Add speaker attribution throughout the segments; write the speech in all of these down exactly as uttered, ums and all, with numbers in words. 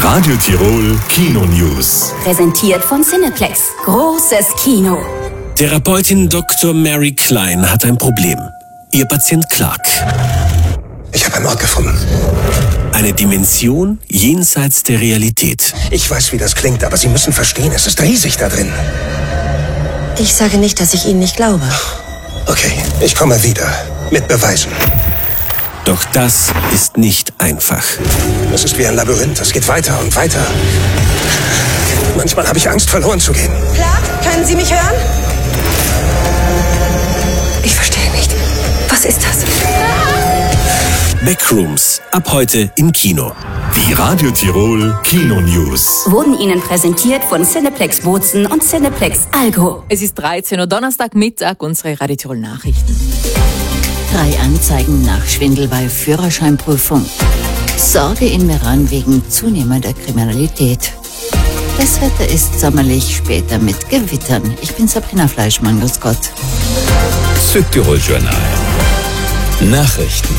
Speaker 1: Radio Tirol Kino News.
Speaker 2: Präsentiert von Cineplex. Großes Kino.
Speaker 3: Therapeutin Doktor Mary Klein hat ein Problem. Ihr Patient Clark.
Speaker 4: Ich habe einen Ort gefunden.
Speaker 3: Eine Dimension jenseits der Realität.
Speaker 4: Ich weiß, wie das klingt, aber Sie müssen verstehen, es ist riesig da drin.
Speaker 5: Ich sage nicht, dass ich Ihnen nicht glaube.
Speaker 4: Okay, ich komme wieder. Mit Beweisen.
Speaker 3: Doch das ist nicht einfach.
Speaker 4: Es ist wie ein Labyrinth. Es geht weiter und weiter. Manchmal habe ich Angst, verloren zu gehen.
Speaker 5: Clark, können Sie mich hören? Ich verstehe nicht. Was ist das?
Speaker 3: Backrooms. Ab heute im Kino.
Speaker 1: Die Radio Tirol Kino News.
Speaker 2: Wurden Ihnen präsentiert von Cineplex Bozen und Cineplex Algo.
Speaker 6: Es ist dreizehn Uhr Donnerstagmittag, unsere Radio Tirol Nachrichten.
Speaker 7: Drei Anzeigen nach Schwindel bei Führerscheinprüfung. Sorge in Meran wegen zunehmender Kriminalität. Das Wetter ist sommerlich, später mit Gewittern. Ich bin Sabrina Fleischmann, grüß Gott.
Speaker 8: Südtirol Journal. Nachrichten.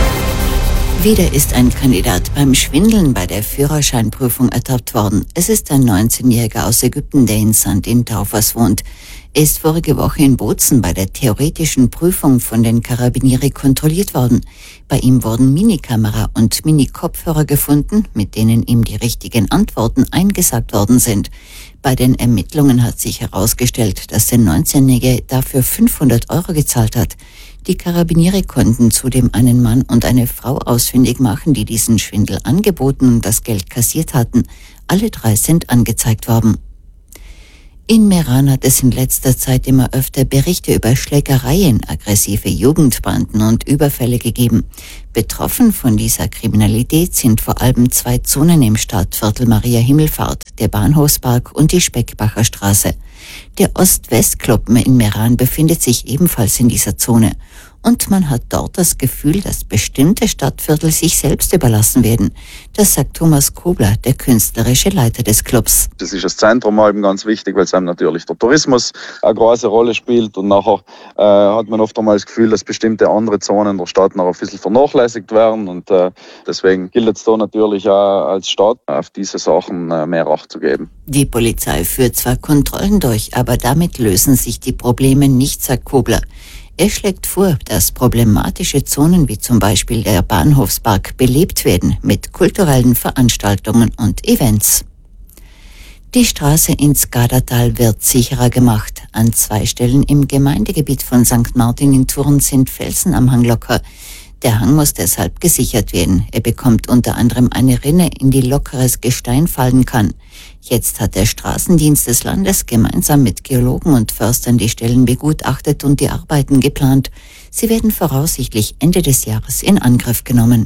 Speaker 7: Wieder ist ein Kandidat beim Schwindeln bei der Führerscheinprüfung ertappt worden. Es ist ein neunzehnjähriger aus Ägypten, der in Sankt in Taufers wohnt. Er ist vorige Woche in Bozen bei der theoretischen Prüfung von den Carabinieri kontrolliert worden. Bei ihm wurden Minikamera und Mini-Kopfhörer gefunden, mit denen ihm die richtigen Antworten eingesagt worden sind. Bei den Ermittlungen hat sich herausgestellt, dass der neunzehnjährige dafür fünfhundert Euro gezahlt hat. Die Carabinieri konnten zudem einen Mann und eine Frau ausfindig machen, die diesen Schwindel angeboten und das Geld kassiert hatten. Alle drei sind angezeigt worden. In Meran hat es in letzter Zeit immer öfter Berichte über Schlägereien, aggressive Jugendbanden und Überfälle gegeben. Betroffen von dieser Kriminalität sind vor allem zwei Zonen im Stadtviertel Maria Himmelfahrt, der Bahnhofspark und die Speckbacher Straße. Der Ost-West-Club in Meran befindet sich ebenfalls in dieser Zone. Und man hat dort das Gefühl, dass bestimmte Stadtviertel sich selbst überlassen werden. Das sagt Thomas Kobler, der künstlerische Leiter des Clubs.
Speaker 9: Das ist das Zentrum eben ganz wichtig, weil es einem natürlich der Tourismus eine große Rolle spielt. Und nachher äh, hat man oft einmal das Gefühl, dass bestimmte andere Zonen der Stadt noch ein bisschen vernachlässigt werden. Und äh, deswegen gilt es da natürlich auch als Stadt, auf diese Sachen äh, mehr Acht zu geben.
Speaker 7: Die Polizei führt zwar Kontrollen durch, aber damit lösen sich die Probleme nicht, sagt Kobler. Er schlägt vor, dass problematische Zonen wie zum Beispiel der Bahnhofspark belebt werden mit kulturellen Veranstaltungen und Events. Die Straße ins Gardatal wird sicherer gemacht. An zwei Stellen im Gemeindegebiet von Sankt Martin in Thurn sind Felsen am Hang locker. Der Hang muss deshalb gesichert werden. Er bekommt unter anderem eine Rinne, in die lockeres Gestein fallen kann. Jetzt hat der Straßendienst des Landes gemeinsam mit Geologen und Förstern die Stellen begutachtet und die Arbeiten geplant. Sie werden voraussichtlich Ende des Jahres in Angriff genommen.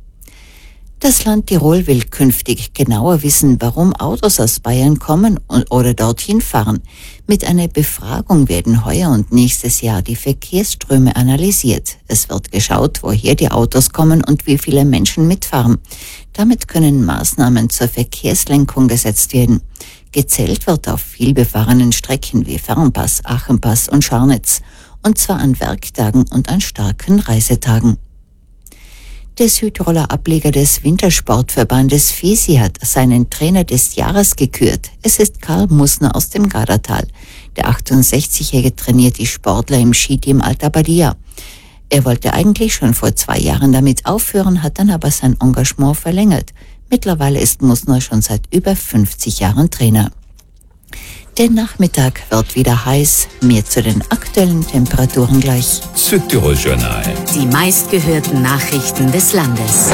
Speaker 7: Das Land Tirol will künftig genauer wissen, warum Autos aus Bayern kommen oder dorthin fahren. Mit einer Befragung werden heuer und nächstes Jahr die Verkehrsströme analysiert. Es wird geschaut, woher die Autos kommen und wie viele Menschen mitfahren. Damit können Maßnahmen zur Verkehrslenkung gesetzt werden. Gezählt wird auf vielbefahrenen Strecken wie Fernpass, Achenpass und Scharnitz. Und zwar an Werktagen und an starken Reisetagen. Der Südtiroler Ableger des Wintersportverbandes FESI hat seinen Trainer des Jahres gekürt. Es ist Karl Musner aus dem Gardatal. Der achtundsechzigjährige trainiert die Sportler im Skiteam Alta Badia. Er wollte eigentlich schon vor zwei Jahren damit aufhören, hat dann aber sein Engagement verlängert. Mittlerweile ist Musner schon seit über fünfzig Jahren Trainer. Der Nachmittag wird wieder heiß. Mehr zu den aktuellen Temperaturen gleich.
Speaker 8: Südtirol Journal.
Speaker 2: Die meistgehörten Nachrichten des Landes.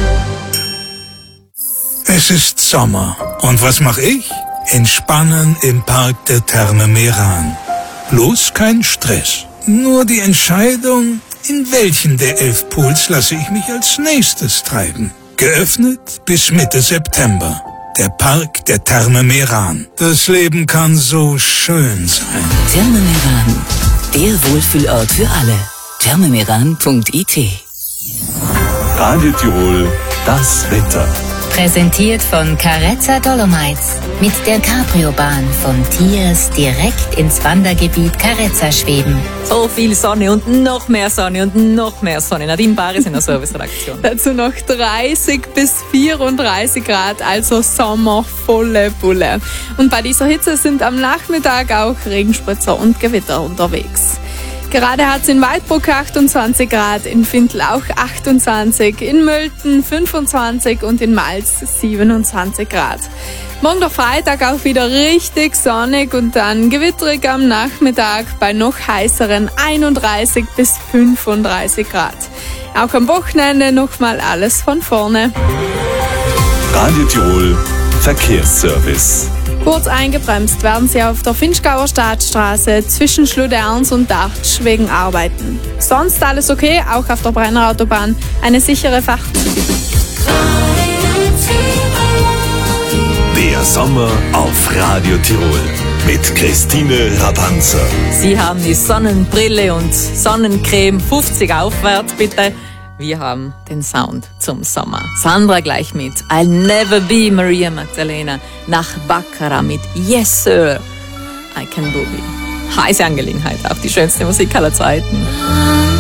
Speaker 10: Es ist Sommer. Und was mache ich? Entspannen im Park der Therme Meran. Bloß kein Stress. Nur die Entscheidung, in welchen der elf Pools lasse ich mich als nächstes treiben. Geöffnet bis Mitte September. Der Park der Therme Meran. Das Leben kann so schön sein.
Speaker 11: Therme Meran, der Wohlfühlort für alle. thermemeran punkt it.
Speaker 1: Radio Tirol, das Wetter.
Speaker 12: Präsentiert von Carezza Dolomites. Mit der Cabrio-Bahn von Tiers direkt ins Wandergebiet Carezza schweben.
Speaker 6: So viel Sonne und noch mehr Sonne und noch mehr Sonne. Nadine Baris in der Serviceredaktion.
Speaker 13: Dazu noch dreißig bis vierunddreißig Grad, also Sommer volle Bulle. Und bei dieser Hitze sind am Nachmittag auch Regenspritzer und Gewitter unterwegs. Gerade hat es in Waldbruck achtundzwanzig Grad, in Findl auch achtundzwanzig, in Mölten fünfundzwanzig und in Malz siebenundzwanzig Grad. Morgen der Freitag auch wieder richtig sonnig und dann gewitterig am Nachmittag bei noch heißeren einunddreißig bis fünfunddreißig Grad. Auch am Wochenende nochmal alles von vorne.
Speaker 1: Radio Tirol Verkehrsservice.
Speaker 13: Kurz eingebremst werden sie auf der Finchgauer Staatsstraße zwischen Schluderns und Dartsch wegen Arbeiten. Sonst alles okay, auch auf der Brenner Autobahn eine sichere Fahrt.
Speaker 1: Der Sommer auf Radio Tirol mit Christine Rabanzer.
Speaker 6: Sie haben die Sonnenbrille und Sonnencreme fünfzig aufwärts, bitte. Wir haben den Sound zum Sommer. Sandra gleich mit I'll Never Be Maria Magdalena. Nach Baccara mit Yes Sir, I Can Boogie. Heiße Angelegenheit, auch die schönste Musik aller Zeiten.